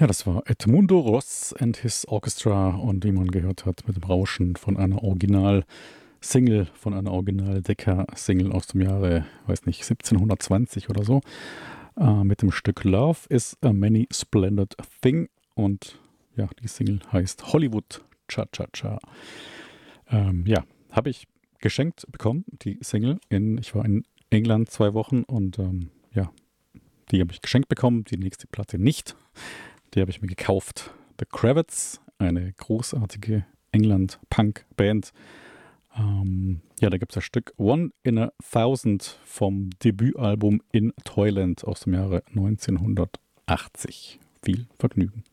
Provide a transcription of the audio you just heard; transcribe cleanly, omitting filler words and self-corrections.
Ja, das war Edmundo Ross and his Orchestra und wie man gehört hat, mit dem Rauschen von einer Original-Single, von einer Original-Decca-Single aus dem Jahre, weiß nicht, 1720 oder so, mit dem Stück Love is a Many Splendid Thing und ja, die Single heißt Hollywood Cha-Cha-Cha. Ja, habe ich geschenkt bekommen, die Single. Ich war in England 2 Wochen und ja, die habe ich geschenkt bekommen, die nächste Platte nicht. Die habe ich mir gekauft. The Kravets, eine großartige England-Punk-Band. Ja, da gibt es das Stück One in a Thousand vom Debütalbum In Toyland aus dem Jahre 1980. Viel Vergnügen.